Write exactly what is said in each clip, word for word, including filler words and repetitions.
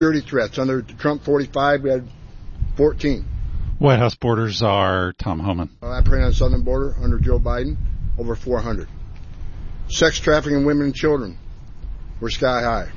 security threats. Under Trump forty-five, we had fourteen. White House borders are Tom Homan. Uh, operating on the southern border under Joe Biden, over four hundred. Sex trafficking in women and children were sky high.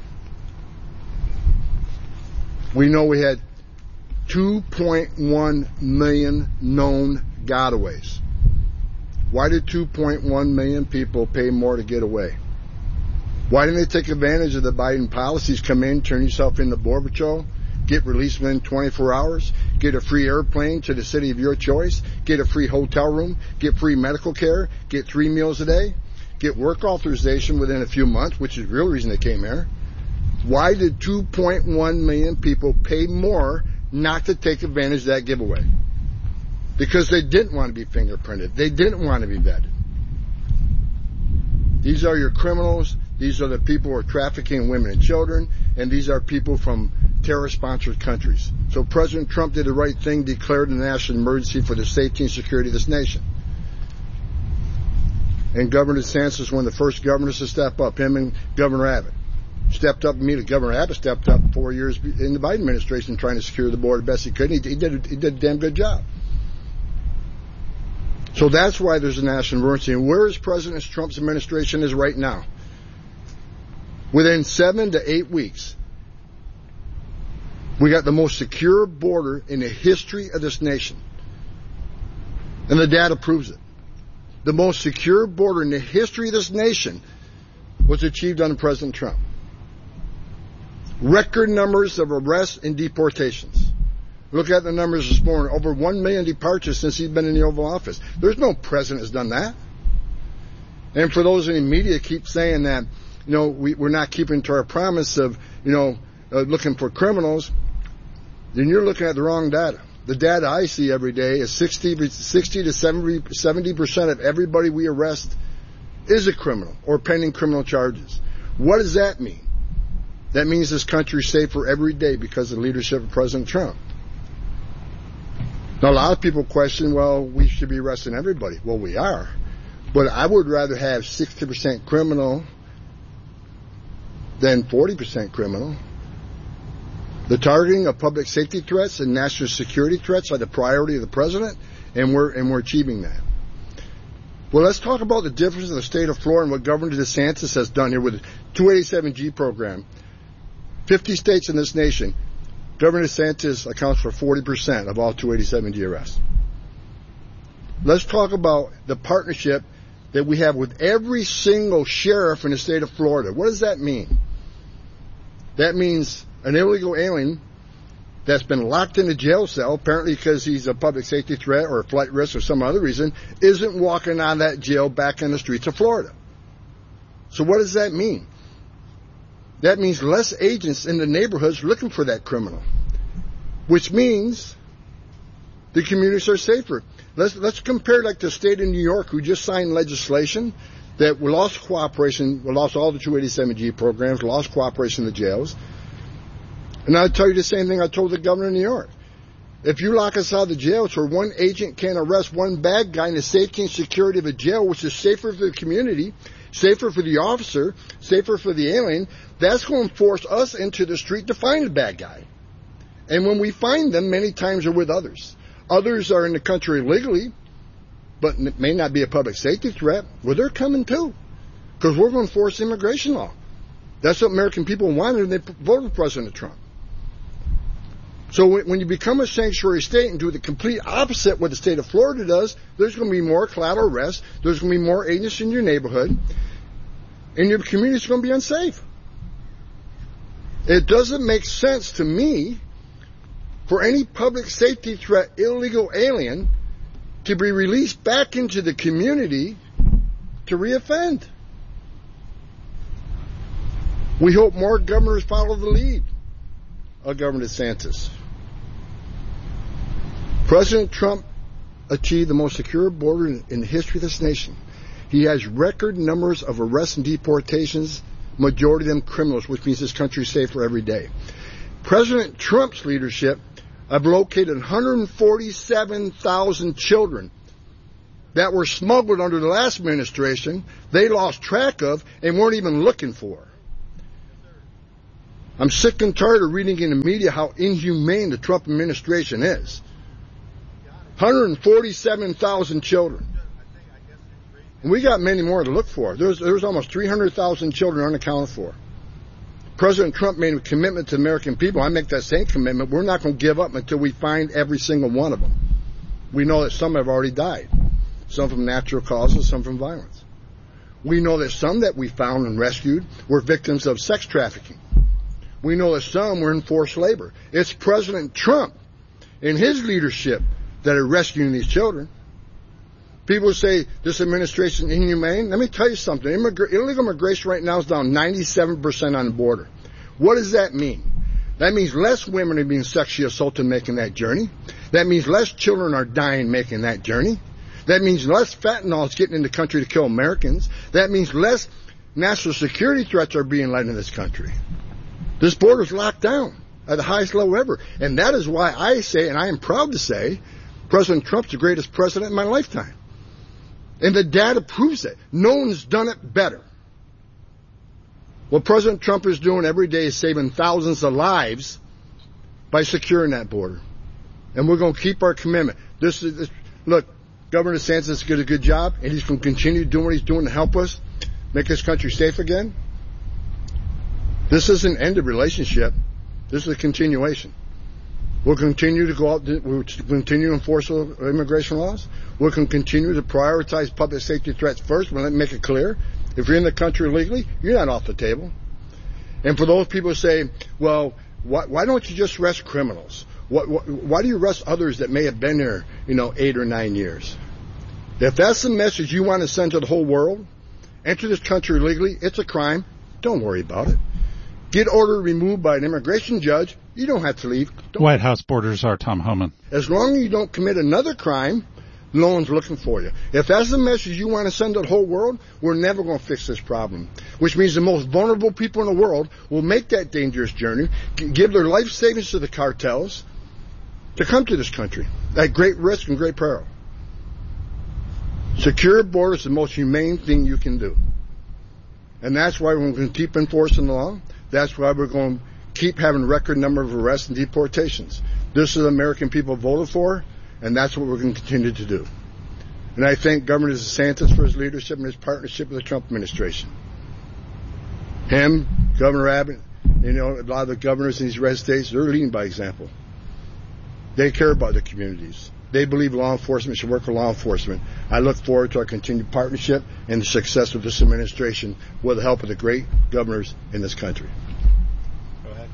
We know we had two point one million known gotaways. Why did two point one million people pay more to get away? Why didn't they take advantage of the Biden policies? Come in, turn yourself into Border Patrol, get released within twenty-four hours, get a free airplane to the city of your choice, get a free hotel room, get free medical care, get three meals a day, get work authorization within a few months, which is the real reason they came here. Why did two point one million people pay more not to take advantage of that giveaway? Because they didn't want to be fingerprinted. They didn't want to be vetted. These are your criminals. These are the people who are trafficking women and children. And these are people from terror-sponsored countries. So President Trump did the right thing, declared a national emergency for the safety and security of this nation. And Governor DeSantis was one of the first governors to step up, him and Governor Abbott. Stepped up, me, Governor Abbott stepped up four years in the Biden administration trying to secure the border best he could. And he, he, did, he did a damn good job. So that's why there's a national emergency. And where is President Trump's administration is right now? Within seven to eight weeks, we got the most secure border in the history of this nation. And the data proves it. The most secure border in the history of this nation was achieved under President Trump. Record numbers of arrests and deportations. Look at the numbers this morning. Over one million departures since he's been in the Oval Office. There's no president that's done that. And for those in the media keep saying that, you know, we, we're not keeping to our promise of, you know, uh, looking for criminals, then you're looking at the wrong data. The data I see every day is sixty, sixty to seventy percent of everybody we arrest is a criminal or pending criminal charges. What does that mean? That means this country is safer every day because of the leadership of President Trump. Now, a lot of people question, well, we should be arresting everybody. Well, we are. But I would rather have sixty percent criminal than forty percent criminal. The targeting of public safety threats and national security threats are the priority of the president, and we're, and we're achieving that. Well, let's talk about the difference in the state of Florida and what Governor DeSantis has done here with the two eighty-seven G program. fifty states in this nation, Governor DeSantis accounts for forty percent of all two eighty-seven G arrests. Let's talk about the partnership that we have with every single sheriff in the state of Florida. What does that mean? That means an illegal alien that's been locked in a jail cell, apparently because he's a public safety threat or a flight risk or some other reason, isn't walking out of that jail back in the streets of Florida. So what does that mean? That means less agents in the neighborhoods looking for that criminal, which means the communities are safer. Let's, let's compare like the state of New York, who just signed legislation that we lost cooperation, we lost all the two eighty-seven G programs, lost cooperation in the jails. And I'll tell you the same thing I told the governor of New York. If you lock us out of the jail so one agent can arrest one bad guy in the safety and security of a jail, which is safer for the community, safer for the officer, safer for the alien, that's going to force us into the street to find the bad guy. And when we find them, many times are with others. Others are in the country illegally, but may not be a public safety threat. Well, they're coming too, because we're going to force immigration law. That's what American people wanted when they voted for President Trump. So when you become a sanctuary state and do the complete opposite of what the state of Florida does, there's going to be more collateral arrests, there's going to be more agents in your neighborhood, and your community is going to be unsafe. It doesn't make sense to me for any public safety threat illegal alien to be released back into the community to reoffend. We hope more governors follow the lead of Governor DeSantis. President Trump achieved the most secure border in, in the history of this nation. He has record numbers of arrests and deportations, majority of them criminals, which means this country is safer every day. President Trump's leadership have located one hundred forty-seven thousand children that were smuggled under the last administration, they lost track of and weren't even looking for. I'm sick and tired of reading in the media how inhumane the Trump administration is. one hundred forty-seven thousand children. And we got many more to look for. There's, there's almost three hundred thousand children unaccounted for. President Trump made a commitment to the American people. I make that same commitment. We're not going to give up until we find every single one of them. We know that some have already died. Some from natural causes, some from violence. We know that some that we found and rescued were victims of sex trafficking. We know that some were in forced labor. It's President Trump and his leadership that are rescuing these children. People say this administration is inhumane. Let me tell you something. Immigra- illegal immigration right now is down ninety-seven percent on the border. What does that mean? That means less women are being sexually assaulted making that journey. That means less children are dying making that journey. That means less fentanyl is getting in the country to kill Americans. That means less national security threats are being led in this country. This border is locked down at the highest level ever. And that is why I say, and I am proud to say, President Trump's the greatest president in my lifetime. And the data proves it. No one's done it better. What President Trump is doing every day is saving thousands of lives by securing that border. And we're going to keep our commitment. This is, this, look, Governor DeSantis did a good job, and he's going to continue doing what he's doing to help us make this country safe again. This isn't end of relationship. This is a continuation. We'll continue to go out, we'll continue to enforce immigration laws. We'll continue to prioritize public safety threats first. We'll make it clear. If you're in the country legally, you're not off the table. And for those people who say, well, why, why don't you just arrest criminals? What, what, why do you arrest others that may have been there, you know, eight or nine years? If that's the message you want to send to the whole world, enter this country legally, it's a crime. Don't worry about it. Get order removed by an immigration judge. You don't have to leave. Don't. White House borders are Tom Homan. As long as you don't commit another crime, no one's looking for you. If that's the message you want to send to the whole world, we're never going to fix this problem. Which means the most vulnerable people in the world will make that dangerous journey, give their life savings to the cartels to come to this country at great risk and great peril. Secure borders is the most humane thing you can do. And that's why we're going to keep enforcing the law. That's why we're going to keep having a record number of arrests and deportations. This is the American people voted for, and that's what we're going to continue to do. And I thank Governor DeSantis for his leadership and his partnership with the Trump administration. Him, Governor Abbott, you know, a lot of the governors in these red states, they're leading by example. They care about their communities. They believe law enforcement should work with law enforcement. I look forward to our continued partnership and the success of this administration with the help of the great governors in this country. Go ahead.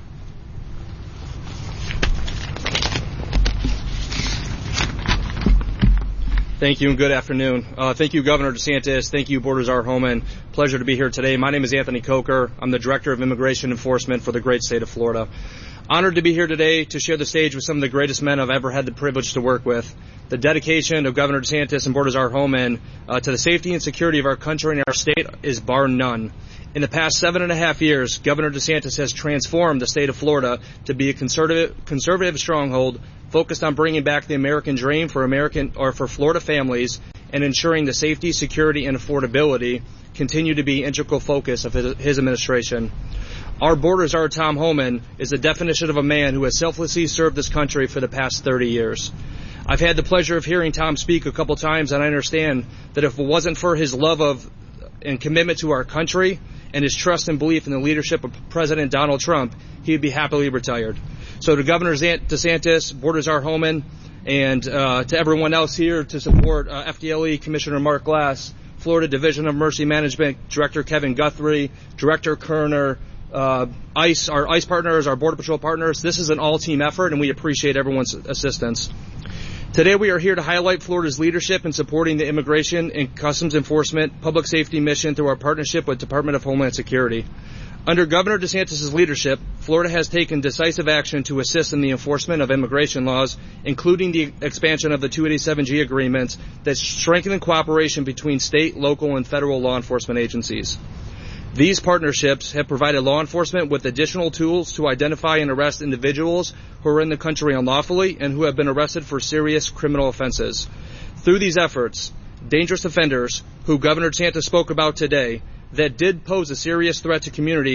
Thank you and good afternoon. Uh, thank you, Governor DeSantis. Thank you, Borders Are Homan. Pleasure to be here today. My name is Anthony Coker. I'm the Director of Immigration Enforcement for the great state of Florida. Honored to be here today to share the stage with some of the greatest men I've ever had the privilege to work with. The dedication of Governor DeSantis and Borders Are Homan uh, to the safety and security of our country and our state is bar none. In the past seven and a half years, Governor DeSantis has transformed the state of Florida to be a conservative, conservative stronghold focused on bringing back the American dream for American or for Florida families and ensuring the safety, security, and affordability continue to be integral focus of his, his administration. Our Borders Are Tom Homan is the definition of a man who has selflessly served this country for the past thirty years. I've had the pleasure of hearing Tom speak a couple times, and I understand that if it wasn't for his love of and commitment to our country and his trust and belief in the leadership of President Donald Trump, he'd be happily retired. So to Governor DeSantis, Borders Are Homan, and uh, to everyone else here to support uh, F D L E Commissioner Mark Glass, Florida Division of Mercy Management Director Kevin Guthrie, Director Kerner, Uh, ICE, our ICE partners, our Border Patrol partners. This is an all-team effort, and we appreciate everyone's assistance. Today we are here to highlight Florida's leadership in supporting the Immigration and Customs Enforcement public safety mission through our partnership with Department of Homeland Security. Under Governor DeSantis' leadership, Florida has taken decisive action to assist in the enforcement of immigration laws, including the expansion of the two eighty-seven G agreements that strengthen cooperation between state, local, and federal law enforcement agencies. These partnerships have provided law enforcement with additional tools to identify and arrest individuals who are in the country unlawfully and who have been arrested for serious criminal offenses. Through these efforts, dangerous offenders, who Governor DeSantis spoke about today, that did pose a serious threat to communities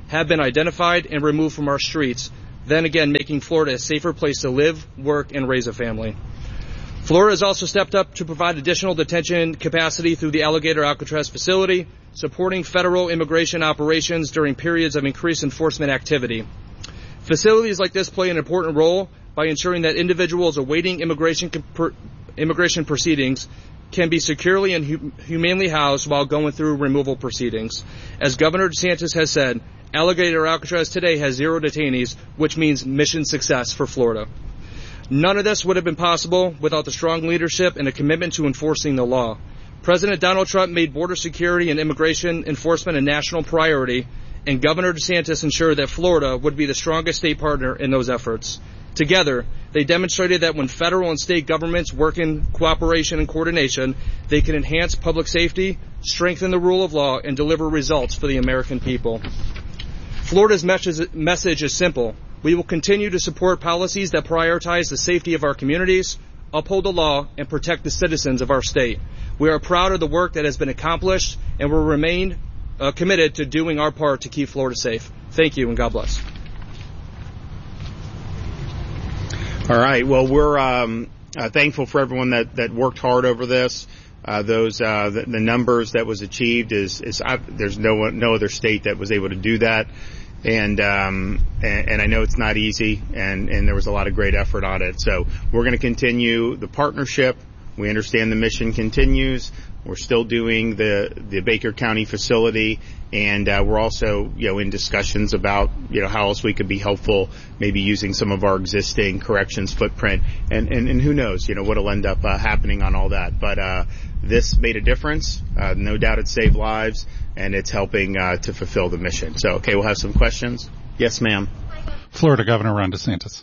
have been identified and removed from our streets, then again making Florida a safer place to live, work, and raise a family. Florida has also stepped up to provide additional detention capacity through the Alligator Alcatraz facility, supporting federal immigration operations during periods of increased enforcement activity. Facilities like this play an important role by ensuring that individuals awaiting immigration per, immigration proceedings can be securely and hu- humanely housed while going through removal proceedings. As Governor DeSantis has said, Alligator Alcatraz today has zero detainees, which means mission success for Florida. None of this would have been possible without the strong leadership and a commitment to enforcing the law. President Donald Trump made border security and immigration enforcement a national priority, and Governor DeSantis ensured that Florida would be the strongest state partner in those efforts. Together, they demonstrated that when federal and state governments work in cooperation and coordination, they can enhance public safety, strengthen the rule of law, and deliver results for the American people. Florida's message is simple. We will continue to support policies that prioritize the safety of our communities, uphold the law, and protect the citizens of our state. We are proud of the work that has been accomplished and will remain uh, committed to doing our part to keep Florida safe. Thank you, and God bless. All right. Well, we're um, uh, thankful for everyone that, that worked hard over this. Uh, those uh, the, the numbers that was achieved is is uh, there's no no other state that was able to do that. And, um, and, and I know it's not easy, and, and there was a lot of great effort on it. So we're going to continue the partnership. We understand the mission continues. We're still doing the, the Baker County facility, and, uh, we're also, you know, in discussions about, you know, how else we could be helpful, maybe using some of our existing corrections footprint, and, and, and who knows, you know, what'll end up, uh, happening on all that. But, uh, this made a difference. Uh, no doubt it saved lives, and it's helping, uh, to fulfill the mission. So, okay, we'll have some questions. Yes, ma'am. Florida Governor Ron DeSantis.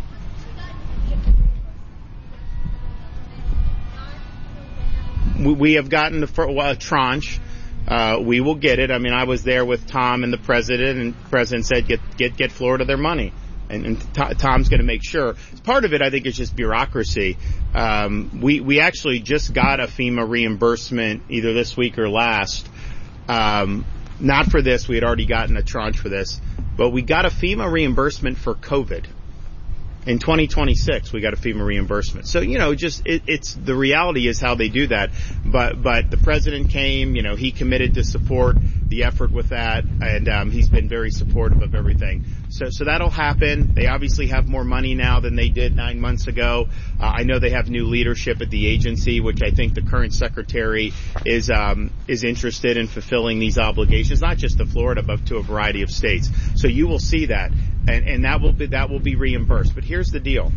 We have gotten the first, well, a tranche. Uh, we will get it. I mean, I was there with Tom and the president, and the president said, get, get, get Florida their money. And, and T- Tom's going to make sure. Part of it, I think, is just bureaucracy. Um, we, we actually just got a FEMA reimbursement either this week or last. Um, not for this. We had already gotten a tranche for this. But we got a FEMA reimbursement for COVID. In twenty twenty-six, we got a FEMA reimbursement. So, you know, just it, it's the reality is how they do that. But but the president came, you know, he committed to support the effort with that, and um, he's been very supportive of everything. So so that'll happen. They obviously have more money now than they did nine months ago. Uh, I know they have new leadership at the agency, which I think the current secretary is um, is interested in fulfilling these obligations, not just to Florida, but to a variety of states. So you will see that. And, and that will be that will be reimbursed. But here's the deal: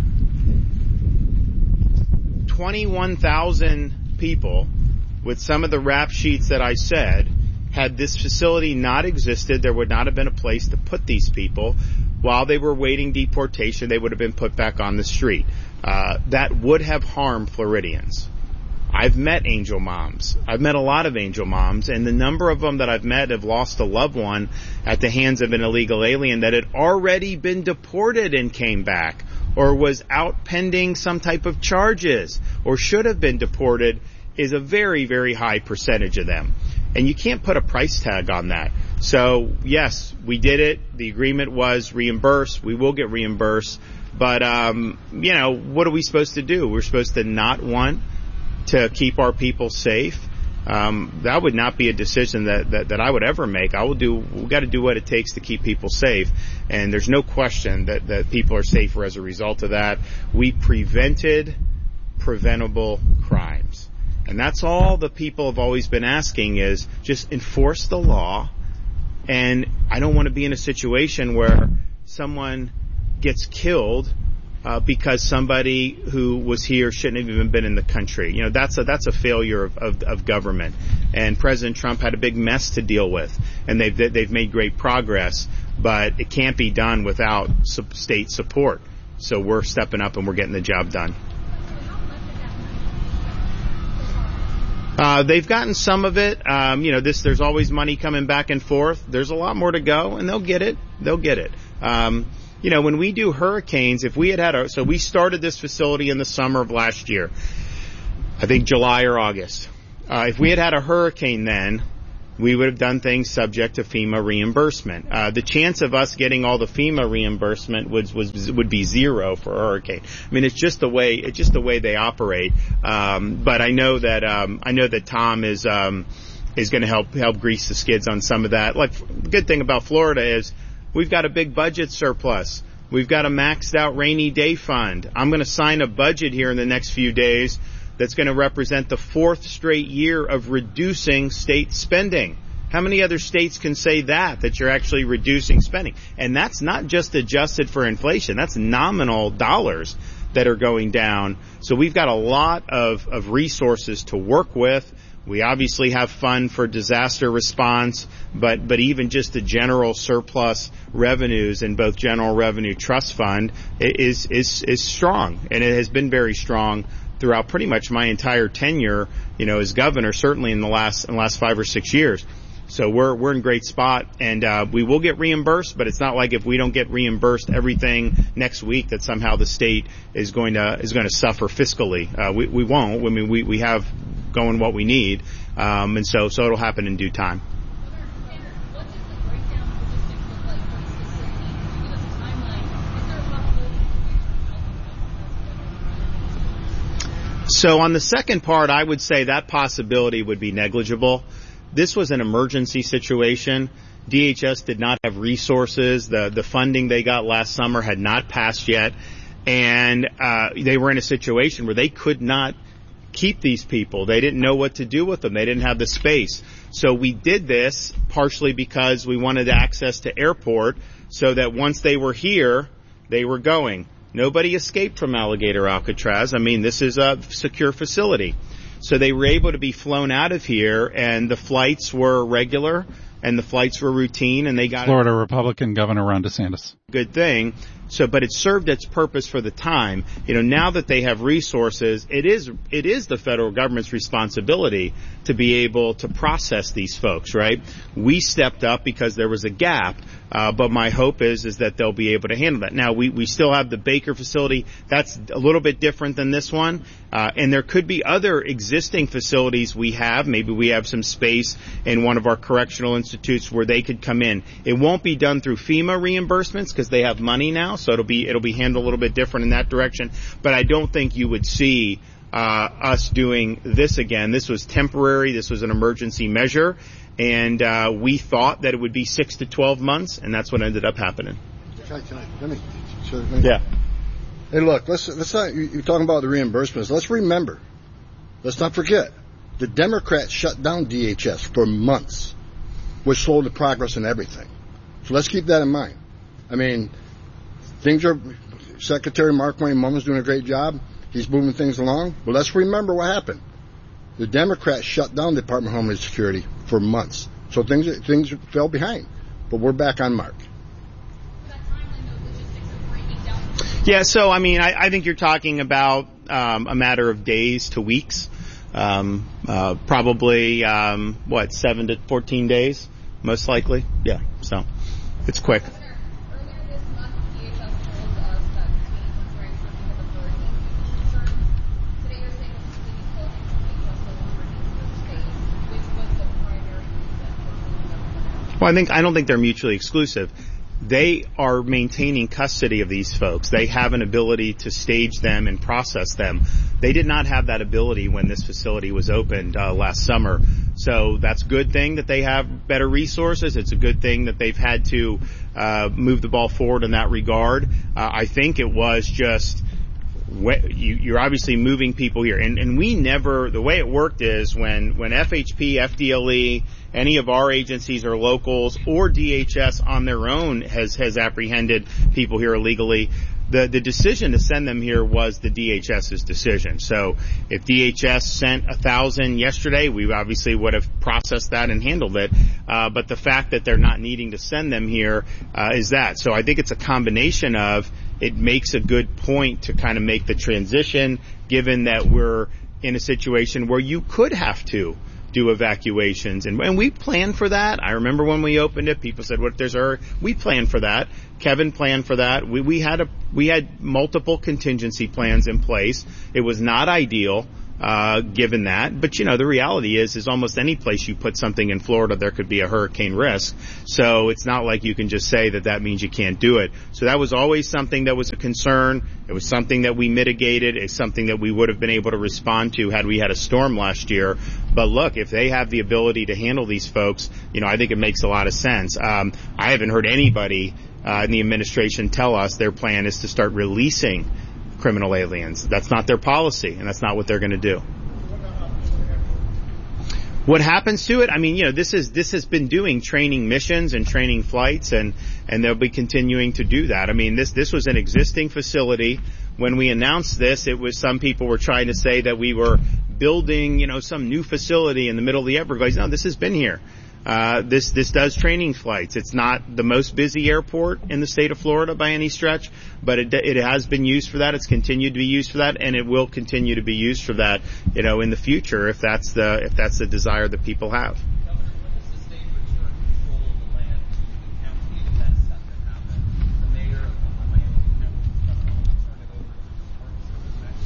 twenty-one thousand people, with some of the rap sheets that I said, had this facility not existed, there would not have been a place to put these people. While they were waiting deportation, they would have been put back on the street. Uh, that would have harmed Floridians. I've met angel moms. I've met a lot of angel moms, and the number of them that I've met have lost a loved one at the hands of an illegal alien that had already been deported and came back, or was out pending some type of charges, or should have been deported, is a very, very high percentage of them. And you can't put a price tag on that. So, yes, we did it. The agreement was reimbursed. We will get reimbursed. But, um, you know, what are we supposed to do? We're supposed to not want to keep our people safe. Um, that would not be a decision that, that, that I would ever make. I will do, we've got to do what it takes to keep people safe. And there's no question that, that people are safer as a result of that. We prevented preventable crimes. And that's all the people have always been asking is just enforce the law. And I don't want to be in a situation where someone gets killed Uh, because somebody who was here shouldn't have even been in the country. You know, that's a, that's a failure of, of, of government. And President Trump had a big mess to deal with. And they've, they've made great progress, but it can't be done without state support. So we're stepping up and we're getting the job done. Uh, they've gotten some of it. Um, you know, this, there's always money coming back and forth. There's a lot more to go, and they'll get it. They'll get it. Um, You know, when we do hurricanes, if we had had a, so we started this facility in the summer of last year, I think July or August. Uh, if we had had a hurricane then, we would have done things subject to FEMA reimbursement. Uh, the chance of us getting all the FEMA reimbursement was, was, would be zero for a hurricane. I mean, it's just the way, it's just the way they operate. Um, but I know that, um, I know that Tom is, um, is going to help, help grease the skids on some of that. Like, the good thing about Florida is we've got a big budget surplus. We've got a maxed out rainy day fund. I'm going to sign a budget here in the next few days that's going to represent the fourth straight year of reducing state spending. How many other states can say that, that you're actually reducing spending? And that's not just adjusted for inflation. That's nominal dollars that are going down. So we've got a lot of, of resources to work with. We obviously have fund for disaster response, but, but even just the general surplus revenues in both General Revenue Trust Fund is, is, is strong. And it has been very strong throughout pretty much my entire tenure, you know, as governor, certainly in the last, in the last five or six years. So we're, we're in great spot, and, uh, we will get reimbursed, but it's not like if we don't get reimbursed everything next week that somehow the state is going to, is going to suffer fiscally. Uh, we, we won't. I mean, we, we have going what we need. Um, and so, so it'll happen in due time. So on the second part, I would say that possibility would be negligible. This was an emergency situation. D H S did not have resources. The, the funding they got last summer had not passed yet. And, uh, they were in a situation where they could not keep these people. They didn't know what to do with them. They didn't have the space. So we did this partially because we wanted access to airport so that once they were here, they were going. Nobody escaped from Alligator Alcatraz. I mean, this is a secure facility. So they were able to be flown out of here, and the flights were regular, and the flights were routine, and they got Florida Republican Governor Ron DeSantis. Good thing. So, but it served its purpose for the time. You know, now that they have resources, it is, it is the federal government's responsibility to be able to process these folks, right? We stepped up because there was a gap, uh, but my hope is, is that they'll be able to handle that. Now, we, we still have the Baker facility. That's a little bit different than this one. Uh, and there could be other existing facilities we have. Maybe we have some space in one of our correctional institutes where they could come in. It won't be done through FEMA reimbursements because they have money now. So it'll be, it'll be handled a little bit different in that direction. But I don't think you would see, uh, us doing this again. This was temporary. This was an emergency measure. And, uh, we thought that it would be six to twelve months, and that's what ended up happening. Can I, can I, let me, so let me, yeah. Hey, look, let's, let's not, you're talking about the reimbursements. Let's remember, let's not forget, the Democrats shut down D H S for months, which slowed the progress in everything. So let's keep that in mind. I mean, things are, Secretary Mark Wayne Mullins doing a great job. He's moving things along. But let's remember what happened. The Democrats shut down the Department of Homeland Security for months. So things, things fell behind. But we're back on mark. Yeah, so, I mean, I, I think you're talking about um, a matter of days to weeks. Um, uh, probably, um, what, seven to fourteen days, most likely. Yeah, so it's quick. Well, I think, I don't think they're mutually exclusive. They are maintaining custody of these folks. They have an ability to stage them and process them. They did not have that ability when this facility was opened uh, last summer. So that's a good thing that they have better resources. It's a good thing that they've had to uh, move the ball forward in that regard. Uh, I think it was just you, you're obviously moving people here. And, and we never, the way it worked is when, when F H P, F D L E, any of our agencies or locals or D H S on their own has, has apprehended people here illegally, the, the decision to send them here was the DHS's decision. So if D H S sent a thousand yesterday, we obviously would have processed that and handled it. Uh, but the fact that they're not needing to send them here, uh, is that. So I think it's a combination of, it makes a good point to kind of make the transition, given that we're in a situation where you could have to do evacuations. And, and we planned for that. I remember when we opened it, people said, what if there's a, we planned for that. Kevin planned for that. We, we had a, we had multiple contingency plans in place. It was not ideal, uh, given that. But, you know, the reality is, is almost any place you put something in Florida, there could be a hurricane risk. So it's not like you can just say that that means you can't do it. So that was always something that was a concern. It was something that we mitigated. It's something that we would have been able to respond to had we had a storm last year. But look, if they have the ability to handle these folks, you know, I think it makes a lot of sense. Um, I haven't heard anybody uh, in the administration tell us their plan is to start releasing criminal aliens. That's not their policy, and that's not what they're going to do. What happens to it? I mean, you know, this is this has been doing training missions and training flights, and and they'll be continuing to do that. I mean, this this was an existing facility. When we announced this, it was some people were trying to say that we were building, you know, some new facility in the middle of the Everglades. No, this has been here. Uh, this, this does training flights. It's not the most busy airport in the state of Florida by any stretch, but it, it has been used for that. It's continued to be used for that, and it will continue to be used for that, you know, in the future if that's the, if that's the desire that people have. Governor, when does the state return control of the land to the county if that's set to happen? The mayor of Miami County is going to turn it over to the Park Service next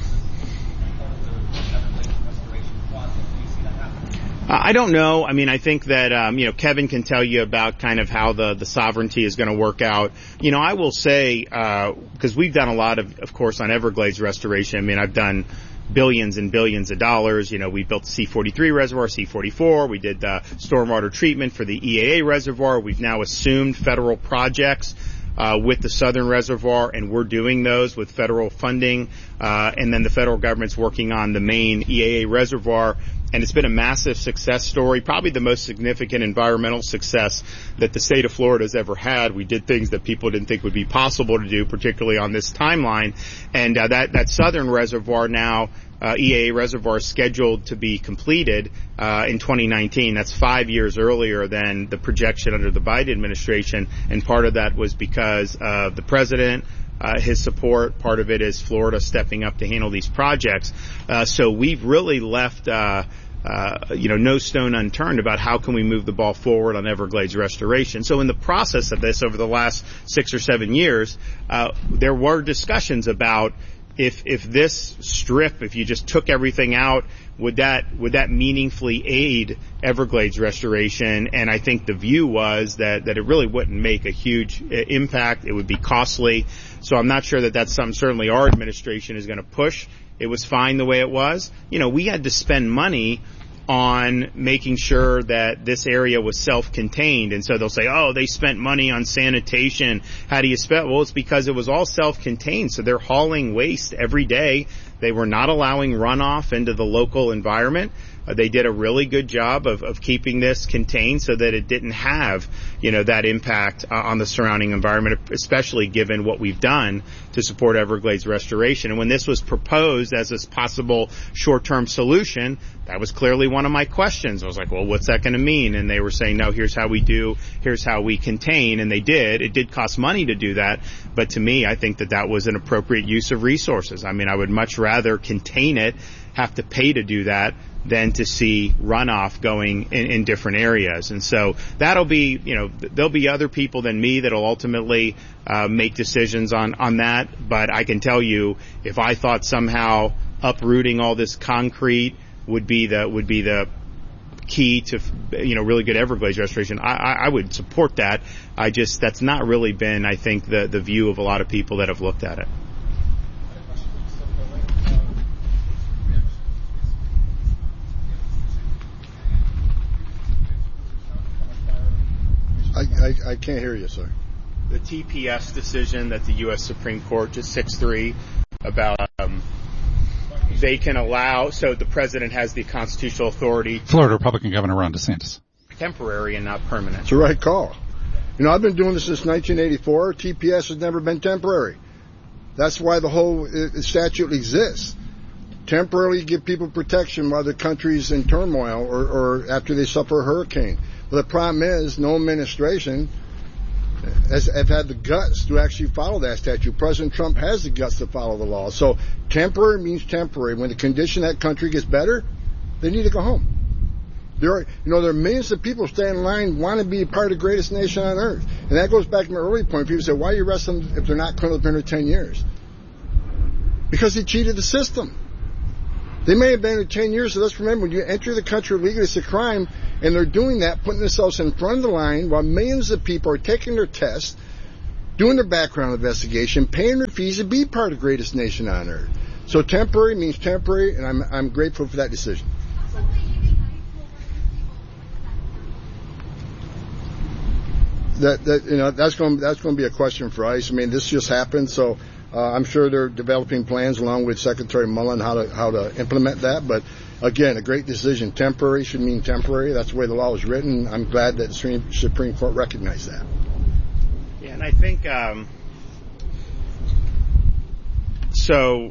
month. Part of the Everglades restoration process. Do you see that happening? Uh, I don't know. I mean, I think that, um, you know, Kevin can tell you about kind of how the, the sovereignty is going to work out. You know, I will say, uh, because we've done a lot of, of course, on Everglades restoration. I mean, I've done billions and billions of dollars. You know, we built the C forty-three reservoir, C forty-four. We did the stormwater treatment for the E A A reservoir. We've now assumed federal projects Uh, with the Southern Reservoir, and we're doing those with federal funding, uh, and then the federal government's working on the main E A A reservoir, and it's been a massive success story, probably the most significant environmental success that the state of Florida has ever had. We did things that people didn't think would be possible to do, particularly on this timeline, and uh, that, that Southern Reservoir now, Uh, E A A reservoir is scheduled to be completed uh, in twenty nineteen. That's five years earlier than the projection under the Biden administration, and part of that was because of the president, uh, his support. Part of it is Florida stepping up to handle these projects. Uh, so we've really left uh, Uh, you know, no stone unturned about how can we move the ball forward on Everglades restoration. So in the process of this over the last six or seven years, uh, there were discussions about if if this strip, if you just took everything out, would that would that meaningfully aid Everglades restoration? And I think the view was that that it really wouldn't make a huge impact. It would be costly. So I'm not sure that that's something certainly our administration is going to push. It was fine the way it was. You know, we had to spend money on making sure that this area was self-contained. And so they'll say, oh, they spent money on sanitation. How do you spend? Well, it's because it was all self-contained. So they're hauling waste every day. They were not allowing runoff into the local environment. Uh, they did a really good job of, of keeping this contained so that it didn't have, you know, that impact uh, on the surrounding environment, especially given what we've done to support Everglades restoration. And when this was proposed as this possible short-term solution, that was clearly one of my questions. I was like, well, what's that going to mean? And they were saying, no, here's how we do, here's how we contain. And they did. It did cost money to do that. But to me, I think that that was an appropriate use of resources. I mean, I would much rather contain it, have to pay to do that, than to see runoff going in, in different areas. And so that'll be, you know, there'll be other people than me that'll ultimately uh, make decisions on, on that. But I can tell you, if I thought somehow uprooting all this concrete would be the, would be the key to, you know, really good Everglades restoration, I, I, I would support that. I just, that's not really been, I think, the, the view of a lot of people that have looked at it. I, I, I can't hear you, sir. The T P S decision that the U S Supreme Court, just six three, about um, they can allow, so the president has the constitutional authority. Florida Republican Governor Ron DeSantis. Temporary and not permanent. It's the right call. You know, I've been doing this since nineteen eighty-four. T P S has never been temporary. That's why the whole uh, statute exists. Temporarily give people protection while the country's in turmoil or, or after they suffer a hurricane. But the problem is, no administration has have had the guts to actually follow that statute. President Trump has the guts to follow the law. So temporary means temporary. When the condition of that country gets better, they need to go home. There are, you know, there are millions of people standing in line want to be a part of the greatest nation on earth. And that goes back to my early point. People say, why are you arresting them if they're not criminal under ten years? Because they cheated the system. They may have been here ten years, so let's remember, when you enter the country illegally, it's a crime, and they're doing that, putting themselves in front of the line while millions of people are taking their tests, doing their background investigation, paying their fees to be part of the greatest nation on earth. So temporary means temporary, and I'm I'm grateful for that decision. That that you know that's going that's going to be a question for ICE. I mean, this just happened, so uh, I'm sure they're developing plans along with Secretary Mullen how to how to implement that. But again, a great decision. Temporary should mean temporary. That's the way the law is written. I'm glad that the Supreme Court recognized that. Yeah, and I think um, so.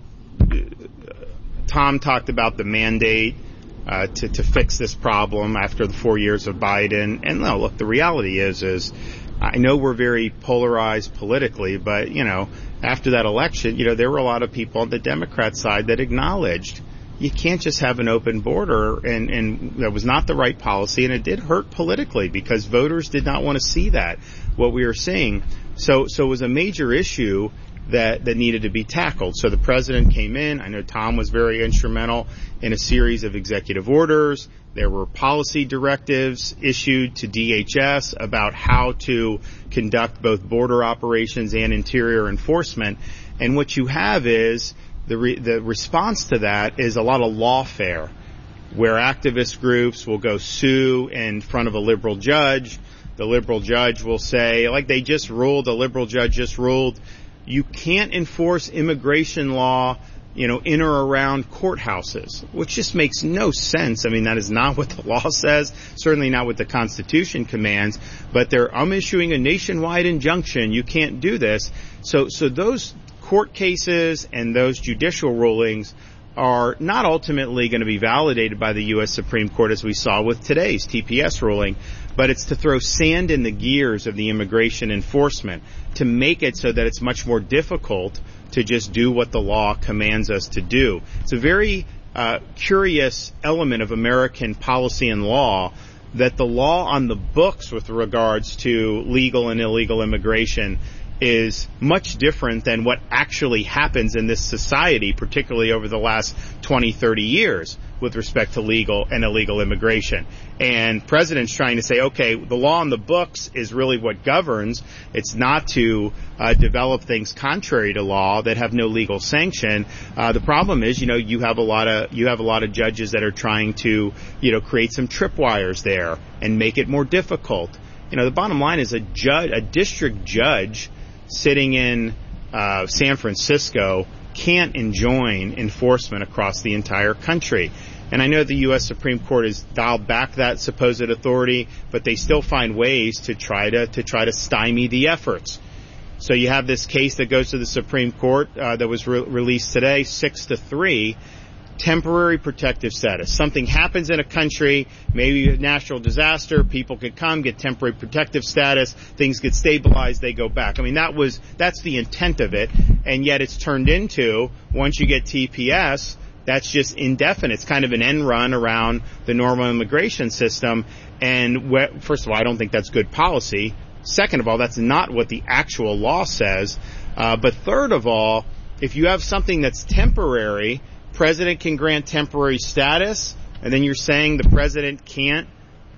Tom talked about the mandate uh, to to fix this problem after the four years of Biden. And no, look, the reality is is I know we're very polarized politically, but you know, after that election, you know, there were a lot of people on the Democrat side that acknowledged you can't just have an open border, and and that was not the right policy, and it did hurt politically because voters did not want to see that what we were seeing. So so it was a major issue that that needed to be tackled. So the president came in. I know Tom was very instrumental in a series of executive orders. There were policy directives issued to D H S about how to conduct both border operations and interior enforcement. And what you have is the re- the response to that is a lot of lawfare, where activist groups will go sue in front of a liberal judge. The liberal judge will say, like they just ruled, the liberal judge just ruled, you can't enforce immigration law, you know, in or around courthouses, which just makes no sense. I mean, that is not what the law says, certainly not what the Constitution commands, but they're, I'm issuing a nationwide injunction. You can't do this. So, so those court cases and those judicial rulings are not ultimately going to be validated by the U S Supreme Court, as we saw with today's T P S ruling, but it's to throw sand in the gears of the immigration enforcement, to make it so that it's much more difficult to just do what the law commands us to do. It's a very uh, curious element of American policy and law that the law on the books with regards to legal and illegal immigration is much different than what actually happens in this society, particularly over the last twenty, thirty years with respect to legal and illegal immigration. And president's trying to say, okay, the law on the books is really what governs. It's not to uh, develop things contrary to law that have no legal sanction. Uh, the problem is, you know, you have a lot of you have a lot of judges that are trying to, you know, create some tripwires there and make it more difficult. You know, the bottom line is a judge, a district judge sitting in uh, San Francisco can't enjoin enforcement across the entire country. And I know the U S Supreme Court has dialed back that supposed authority, but they still find ways to try to to try to stymie the efforts. So you have this case that goes to the Supreme Court uh, that was re- released today, six to three. Temporary protective status. Something happens in a country, maybe a natural disaster, people could come, get temporary protective status, things get stabilized, they go back. I mean, that was, that's the intent of it, and yet it's turned into, once you get T P S, that's just indefinite. It's kind of an end run around the normal immigration system, and wh- first of all, I don't think that's good policy. Second of all, that's not what the actual law says. Uh, but third of all, if you have something that's temporary, president can grant temporary status, and then you're saying the president can't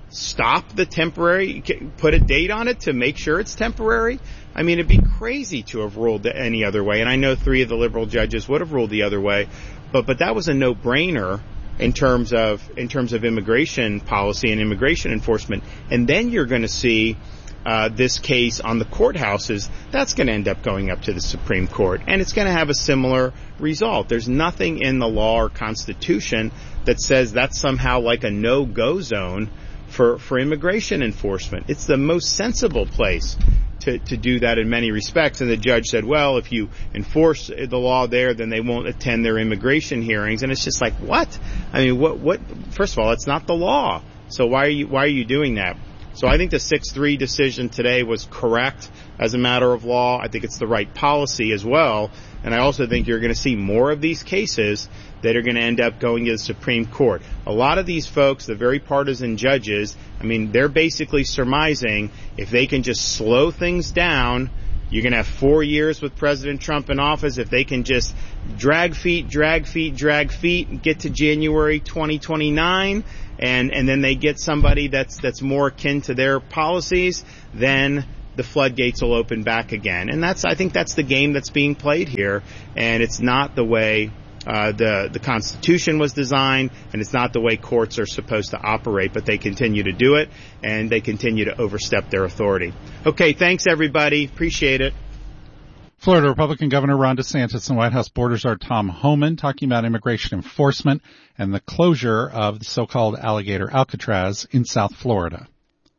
stop the temporary, put a date on it to make sure it's temporary? I mean, it'd be crazy to have ruled any other way, and I know three of the liberal judges would have ruled the other way, but but that was a no-brainer in terms of in terms of immigration policy and immigration enforcement. And then you're going to see Uh, this case on the courthouses, that's going to end up going up to the Supreme Court, and it's going to have a similar result. There's nothing in the law or Constitution that says that's somehow like a no-go zone for, for immigration enforcement. It's the most sensible place to, to do that in many respects. And the judge said, well, if you enforce the law there, then they won't attend their immigration hearings. And it's just like, what? I mean, what, what, first of all, it's not the law. So why are you, why are you doing that? So I think the six three decision today was correct as a matter of law. I think it's the right policy as well. And I also think you're going to see more of these cases that are going to end up going to the Supreme Court. A lot of these folks, the very partisan judges, I mean, they're basically surmising if they can just slow things down You're going to have four years with President Trump in office. If they can just drag feet, drag feet, drag feet, get to January twenty twenty-nine, and, and then they get somebody that's, that's more akin to their policies, then the floodgates will open back again. And that's, I think that's the game that's being played here. And it's not the way uh, the, the Constitution was designed, and it's not the way courts are supposed to operate, but they continue to do it, and they continue to overstep their authority. Okay, thanks everybody. Appreciate it. Florida Republican Governor Ron DeSantis and White House Border Czar Tom Homan talking about immigration enforcement and the closure of the so-called alligator Alcatraz in South Florida.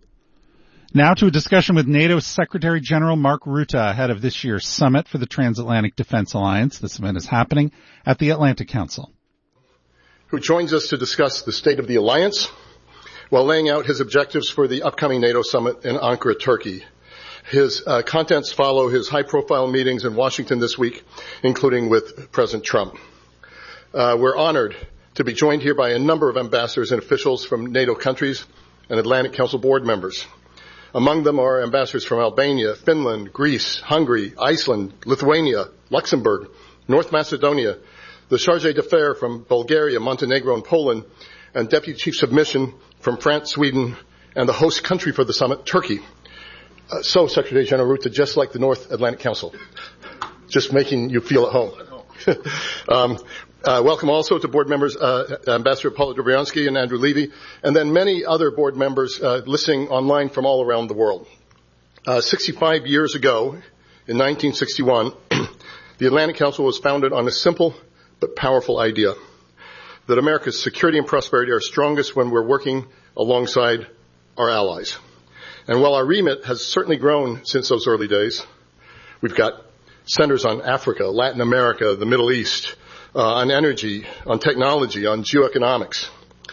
Now to a discussion with NATO Secretary General Mark Rutte ahead of this year's summit for the Transatlantic Defense Alliance. This event is happening at the Atlantic Council. Who joins us to discuss the state of the alliance while laying out his objectives for the upcoming NATO summit in Ankara, Turkey. His uh, contents follow his high-profile meetings in Washington this week, including with President Trump. Uh, we're honored to be joined here by a number of ambassadors and officials from NATO countries and Atlantic Council board members. Among them are ambassadors from Albania, Finland, Greece, Hungary, Iceland, Lithuania, Luxembourg, North Macedonia, the Chargé d'Affaires from Bulgaria, Montenegro, and Poland, and Deputy Chiefs of Mission from France, Sweden, and the host country for the summit, Turkey. Uh, so, Secretary General Rutte, just like the North Atlantic Council, just making you feel at home. um, Uh, welcome also to board members, uh, Ambassador Paula Dobriansky and Andrew Levy, and then many other board members uh, listening online from all around the world. Uh, sixty-five years ago, in nineteen sixty-one, the Atlantic Council was founded on a simple but powerful idea that America's security and prosperity are strongest when we're working alongside our allies. And while our remit has certainly grown since those early days, we've got centers on Africa, Latin America, the Middle East, Uh, on energy, on technology, on geoeconomics.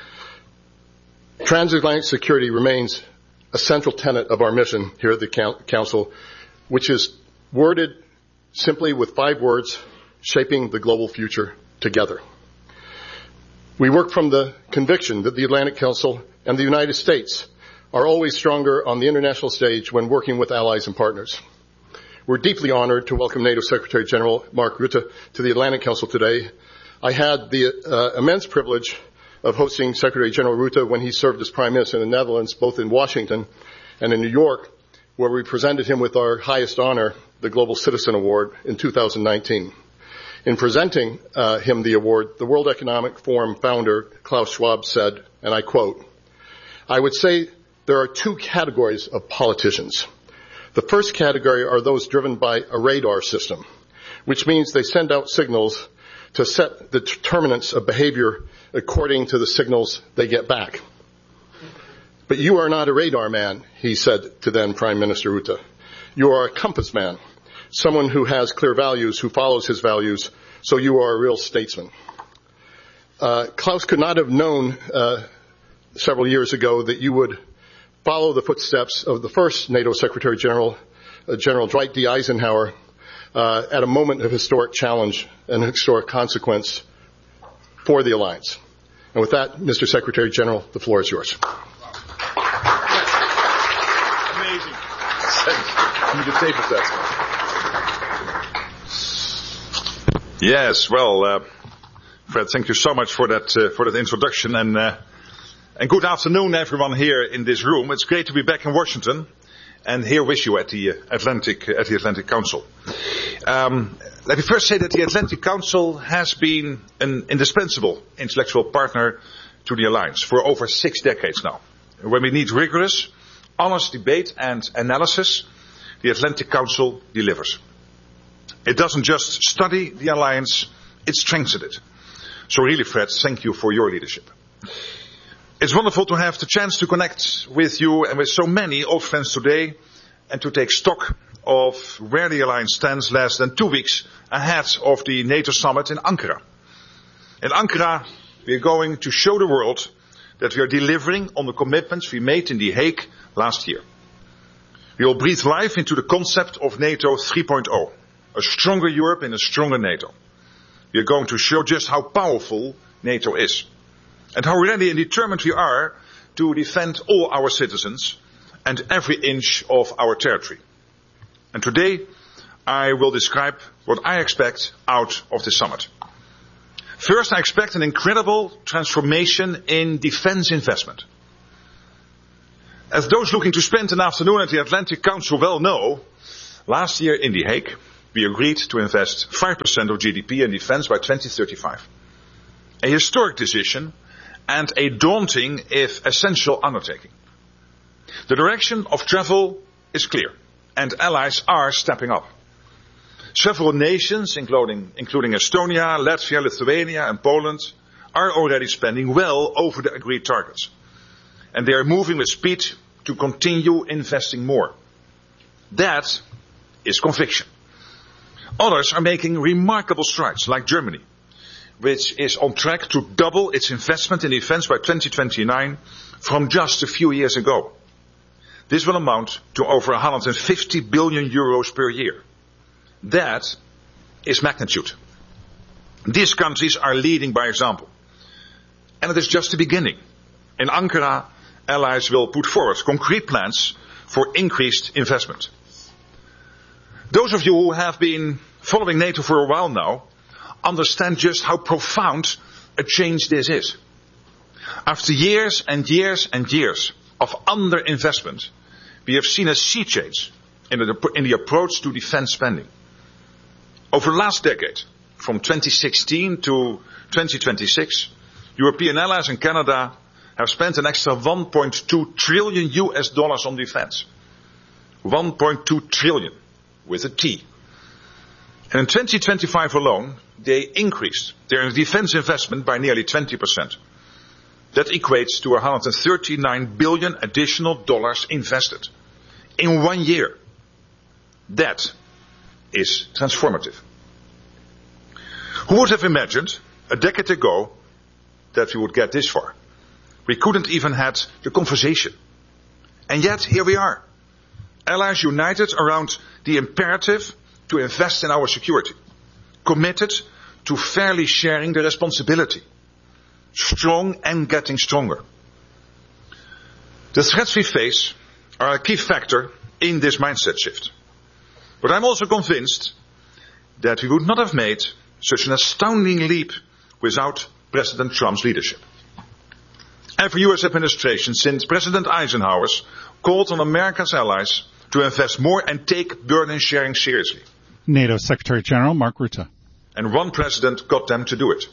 Transatlantic security remains a central tenet of our mission here at the Council, which is worded simply with five words, shaping the global future together. We work from the conviction that the Atlantic Council and the United States are always stronger on the international stage when working with allies and partners. We're deeply honored to welcome NATO Secretary General Mark Rutte to the Atlantic Council today. I had the uh, immense privilege of hosting Secretary General Rutte when he served as Prime Minister in the Netherlands, both in Washington and in New York, where we presented him with our highest honor, the Global Citizen Award, in two thousand nineteen. In presenting uh, him the award, the World Economic Forum founder, Klaus Schwab, said, and I quote, "I would say there are two categories of politicians. The first category are those driven by a radar system, which means they send out signals to set the determinants of behavior according to the signals they get back. But you are not a radar man," he said to then Prime Minister Rutte. "You are a compass man, someone who has clear values, who follows his values, so you are a real statesman." Uh, Klaus could not have known uh, several years ago that you would follow the footsteps of the first NATO Secretary General, uh, General Dwight D. Eisenhower, uh, at a moment of historic challenge and historic consequence for the alliance. And with that, Mister Secretary General, the floor is yours. Amazing. You can tape us that. Yes, well, uh, Fred, thank you so much for that uh, for that introduction, and uh, and good afternoon, everyone here in this room. It's great to be back in Washington, and here with you at the uh, Atlantic uh, at the Atlantic Council. Um, let me first say that the Atlantic Council has been an indispensable intellectual partner to the alliance for over six decades now. When we need rigorous, honest debate and analysis, the Atlantic Council delivers. It doesn't just study the alliance, it strengthens it. So really, Fred, thank you for your leadership. It's wonderful to have the chance to connect with you and with so many old friends today and to take stock of where the alliance stands less than two weeks ahead of the NATO summit in Ankara. In Ankara, we are going to show the world that we are delivering on the commitments we made in The Hague last year. We will breathe life into the concept of NATO three point oh, a stronger Europe in a stronger NATO. We are going to show just how powerful NATO is, and how ready and determined we are to defend all our citizens and every inch of our territory. And today, I will describe what I expect out of this summit. First, I expect an incredible transformation in defense investment. As those looking to spend an afternoon at the Atlantic Council well know, last year in The Hague, we agreed to invest five percent of G D P in defense by twenty thirty-five. A historic decision and a daunting, if essential, undertaking. The direction of travel is clear, and allies are stepping up. Several nations, including, including Estonia, Latvia, Lithuania, and Poland, are already spending well over the agreed targets. And they are moving with speed to continue investing more. That is conviction. Others are making remarkable strides, like Germany, which is on track to double its investment in defense by twenty twenty-nine from just a few years ago. This will amount to over one hundred fifty billion euros per year. That is magnitude. These countries are leading by example. And it is just the beginning. In Ankara, allies will put forward concrete plans for increased investment. Those of you who have been following NATO for a while now understand just how profound a change this is. After years and years and years of underinvestment, we have seen a sea change in the, in the approach to defense spending. Over the last decade, from twenty sixteen to twenty twenty-six, European allies and Canada have spent an extra one point two trillion U S dollars on defense. one point two trillion with a T. And in twenty twenty-five alone, they increased their defense investment by nearly twenty percent. That equates to one hundred thirty-nine billion additional dollars invested in one year. That is transformative. Who would have imagined a decade ago that we would get this far? We couldn't even had the conversation. And yet, here we are. Allies united around the imperative to invest in our security. Committed to fairly sharing the responsibility. Strong and getting stronger. The threats we face are a key factor in this mindset shift. But I'm also convinced that we would not have made such an astounding leap without President Trump's leadership. Every U S administration since President Eisenhower's called on America's allies to invest more and take burden sharing seriously. NATO Secretary General Mark Rutte. And one president got them to do it.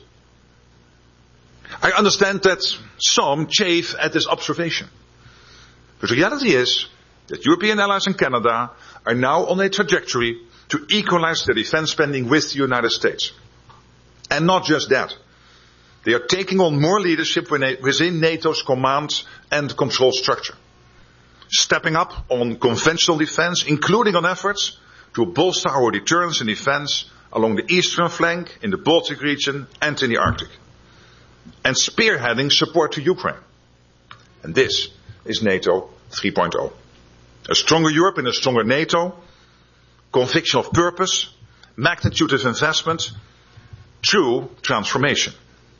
I understand that some chafe at this observation. But the reality is that European allies and Canada are now on a trajectory to equalize their defense spending with the United States. And not just that. They are taking on more leadership within NATO's command and control structure. Stepping up on conventional defense, including on efforts to bolster our deterrence and defense along the eastern flank, in the Baltic region, and in the Arctic. And spearheading support to Ukraine. And this is NATO three point oh. A stronger Europe in a stronger NATO, conviction of purpose, magnitude of investment, true transformation.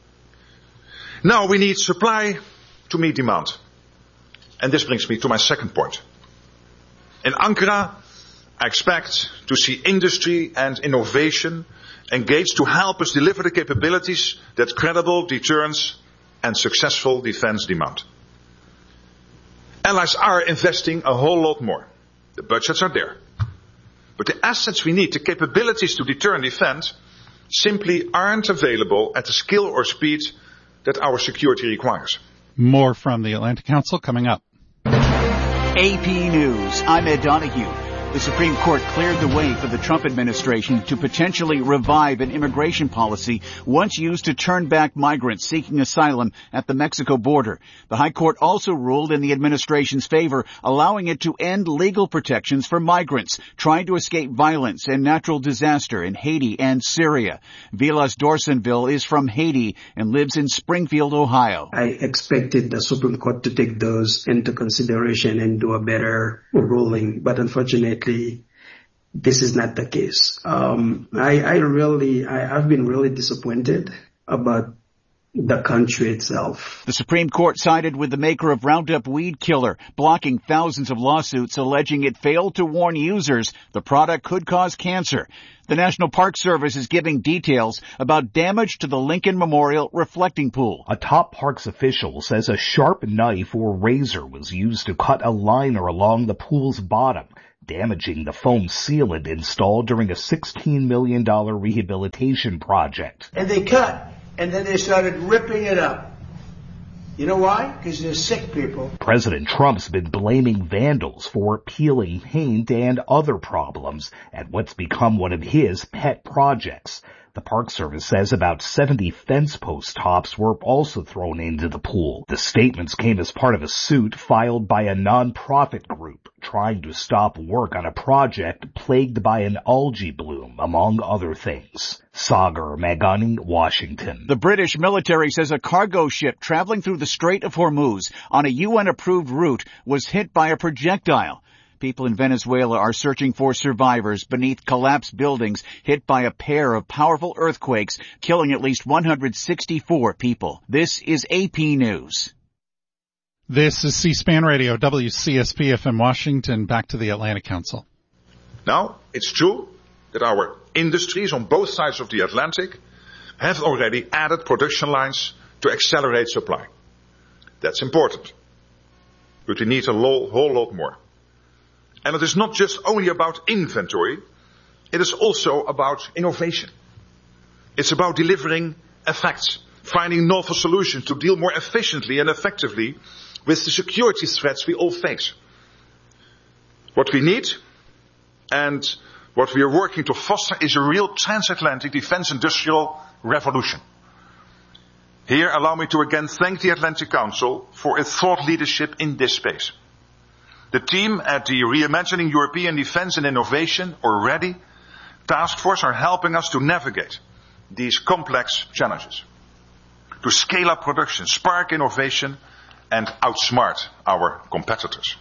Now we need supply to meet demand. And this brings me to my second point. In Ankara, I expect to see industry and innovation engaged to help us deliver the capabilities that credible deterrence and successful defense demand. Allies are investing a whole lot more. The budgets are there. But the assets we need, the capabilities to deter and defend, simply aren't available at the skill or speed that our security requires. More from the Atlantic Council coming up. A P News, I'm Ed Donahue. The Supreme Court cleared the way for the Trump administration to potentially revive an immigration policy once used to turn back migrants seeking asylum at the Mexico border. The High Court also ruled in the administration's favor, allowing it to end legal protections for migrants trying to escape violence and natural disaster in Haiti and Syria. Vilas Dorsonville is from Haiti and lives in Springfield, Ohio. I expected the Supreme Court to take those into consideration and do a better ruling, but unfortunately, this is not the case. Um, I, I really, I, I've been really disappointed about the country itself. The Supreme Court sided with the maker of Roundup Weed Killer, blocking thousands of lawsuits alleging it failed to warn users the product could cause cancer. The National Park Service is giving details about damage to the Lincoln Memorial reflecting pool. A top parks official says a sharp knife or razor was used to cut a liner along the pool's bottom, damaging the foam sealant installed during a sixteen million dollars rehabilitation project. And they cut, and then they started ripping it up. You know why? Because they're sick people. President Trump's been blaming vandals for peeling paint and other problems at what's become one of his pet projects. The Park Service says about seventy fence post tops were also thrown into the pool. The statements came as part of a suit filed by a non-profit group trying to stop work on a project plagued by an algae bloom, among other things. Sagar Magani, Washington. The British military says a cargo ship traveling through the Strait of Hormuz on a U N-approved route was hit by a projectile. People in Venezuela are searching for survivors beneath collapsed buildings hit by a pair of powerful earthquakes, killing at least one hundred sixty-four people. This is A P News. This is C-SPAN Radio, W C S P F M Washington. Back to the Atlantic Council. Now, it's true that our industries on both sides of the Atlantic have already added production lines to accelerate supply. That's important. But we need a lo- whole lot more. And it is not just only about inventory, it is also about innovation. It's about delivering effects, finding novel solutions to deal more efficiently and effectively with the security threats we all face. What we need and what we are working to foster is a real transatlantic defense industrial revolution. Here, allow me to again thank the Atlantic Council for its thought leadership in this space. The team at the Reimagining European Defence and Innovation, or READY, task force are helping us to navigate these complex challenges, to scale up production, spark innovation, and outsmart our competitors.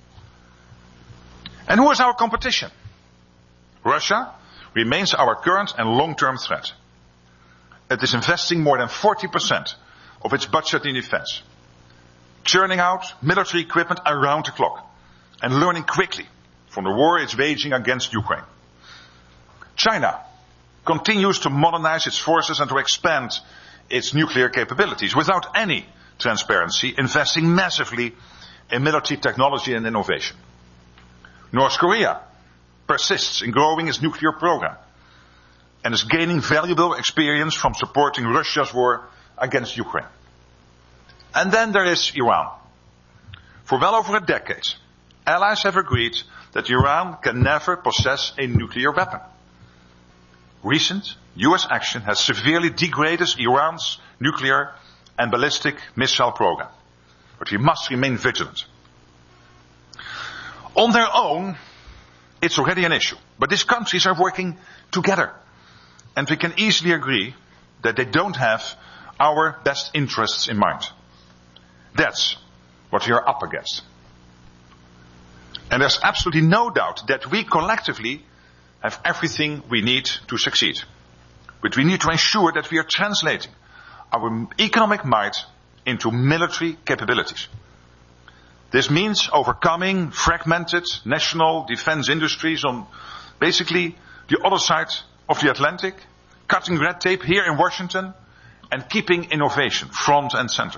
And who is our competition? Russia remains our current and long-term threat. It is investing more than forty percent of its budget in defense, churning out military equipment around the clock, and learning quickly from the war it's waging against Ukraine. China continues to modernize its forces and to expand its nuclear capabilities without any transparency, investing massively in military technology and innovation. North Korea persists in growing its nuclear program and is gaining valuable experience from supporting Russia's war against Ukraine. And then there is Iran. For well over a decade, allies have agreed that Iran can never possess a nuclear weapon. Recent U S action has severely degraded Iran's nuclear and ballistic missile program. But we must remain vigilant. On their own, it's already an issue. But these countries are working together. And we can easily agree that they don't have our best interests in mind. That's what we are up against. And there's absolutely no doubt that we collectively have everything we need to succeed. But we need to ensure that we are translating our economic might into military capabilities. This means overcoming fragmented national defense industries on basically the other side of the Atlantic, cutting red tape here in Washington, and keeping innovation front and center.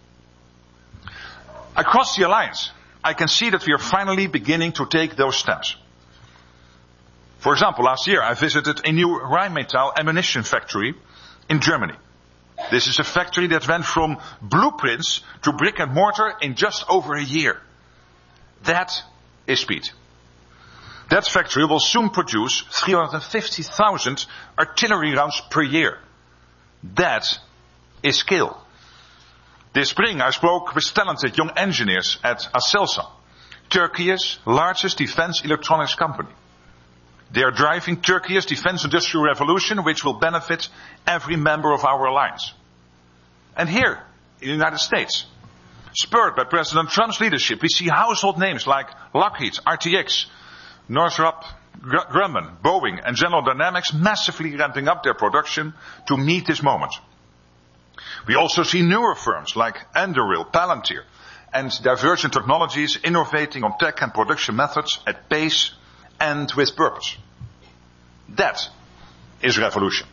Across the alliance, I can see that we are finally beginning to take those steps. For example, last year I visited a new Rheinmetall ammunition factory in Germany. This is a factory that went from blueprints to brick and mortar in just over a year. That is speed. That factory will soon produce three hundred fifty thousand artillery rounds per year. That is skill. This spring I spoke with talented young engineers at Aselsan, Turkey's largest defense electronics company. They are driving Turkey's defense industrial revolution, which will benefit every member of our alliance. And here, in the United States, spurred by President Trump's leadership, we see household names like Lockheed, R T X, Northrop Grumman, Boeing, and General Dynamics massively ramping up their production to meet this moment. We also see newer firms like Anduril, Palantir, and Divergent Technologies innovating on tech and production methods at pace and with purpose. That is revolution.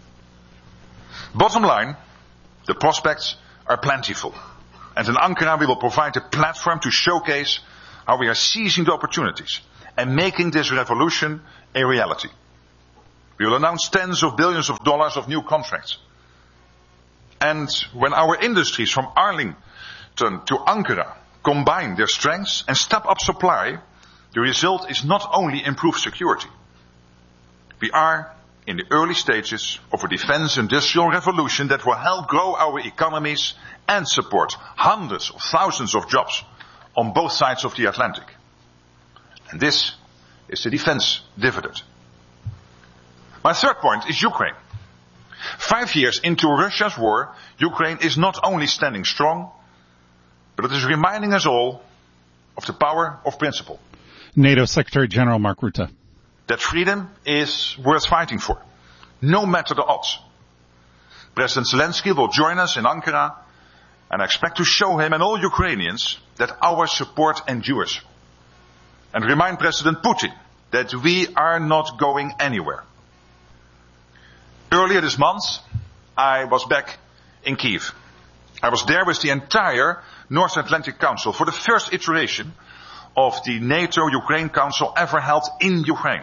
Bottom line, the prospects are plentiful. And in Ankara we will provide a platform to showcase how we are seizing the opportunities and making this revolution a reality. We will announce tens of billions of dollars of new contracts. And when our industries from Arlington to Ankara combine their strengths and step up supply, the result is not only improved security. We are in the early stages of a defense industrial revolution that will help grow our economies and support hundreds of thousands of jobs on both sides of the Atlantic. And this is the defense dividend. My third point is Ukraine. Five years into Russia's war, Ukraine is not only standing strong, but it is reminding us all of the power of principle. NATO Secretary General Mark Rutte. That freedom is worth fighting for, no matter the odds. President Zelensky will join us in Ankara, and I expect to show him and all Ukrainians that our support endures. And remind President Putin that we are not going anywhere. Earlier this month, I was back in Kyiv. I was there with the entire North Atlantic Council for the first iteration of the NATO-Ukraine Council ever held in Ukraine.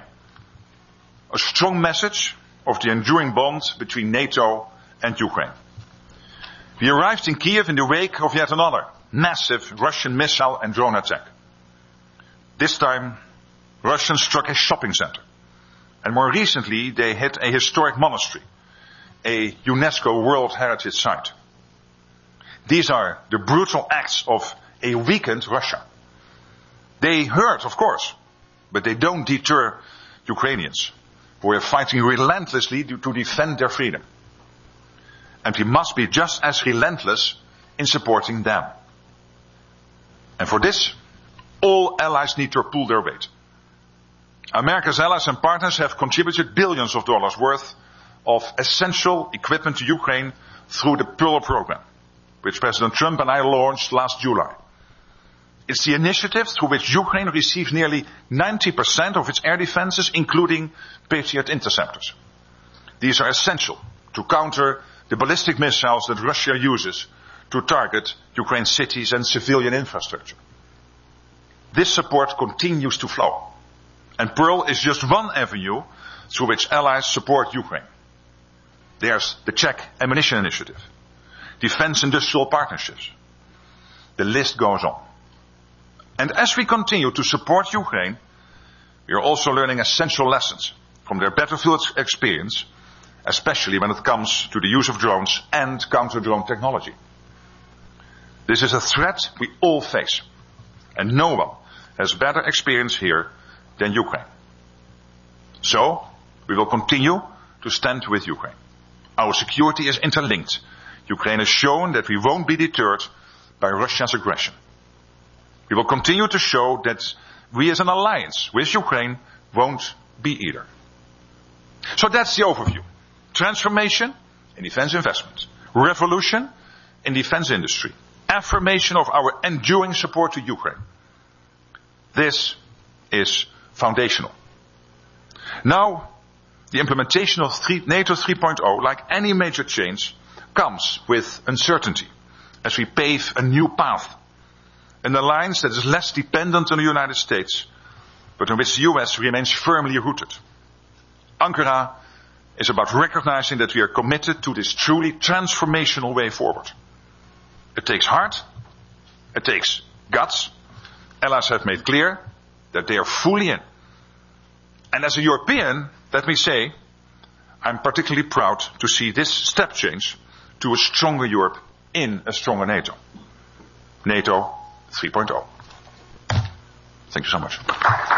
A strong message of the enduring bond between NATO and Ukraine. We arrived in Kyiv in the wake of yet another massive Russian missile and drone attack. This time, Russians struck a shopping center. And more recently, they hit a historic monastery, a UNESCO World Heritage Site. These are the brutal acts of a weakened Russia. They hurt, of course, but they don't deter Ukrainians who are fighting relentlessly to defend their freedom. And we must be just as relentless in supporting them. And for this, all allies need to pull their weight. America's allies and partners have contributed billions of dollars worth of essential equipment to Ukraine through the Pearl program, which President Trump and I launched last July. It's the initiative through which Ukraine receives nearly ninety percent of its air defenses, including Patriot interceptors. These are essential to counter the ballistic missiles that Russia uses to target Ukraine's cities and civilian infrastructure. This support continues to flow. And Pearl is just one avenue through which allies support Ukraine. There's the Czech Ammunition Initiative, defense industrial partnerships. The list goes on. And as we continue to support Ukraine, we are also learning essential lessons from their battlefield experience, especially when it comes to the use of drones and counter-drone technology. This is a threat we all face, and no one has better experience here than Ukraine. So, we will continue to stand with Ukraine. Our security is interlinked. Ukraine has shown that we won't be deterred by Russia's aggression. We will continue to show that we as an alliance with Ukraine won't be either. So that's the overview. Transformation in defense investment. Revolution in defense industry. Affirmation of our enduring support to Ukraine. This is foundational. Now, the implementation of three, NATO three point oh, like any major change, comes with uncertainty as we pave a new path. An alliance that is less dependent on the United States, but in which the U S remains firmly rooted. Ankara is about recognizing that we are committed to this truly transformational way forward. It takes heart, it takes guts. Allies have made clear that they are fully in. And as a European, let me say, I'm particularly proud to see this step change to a stronger Europe in a stronger NATO. NATO three point oh. Thank you so much.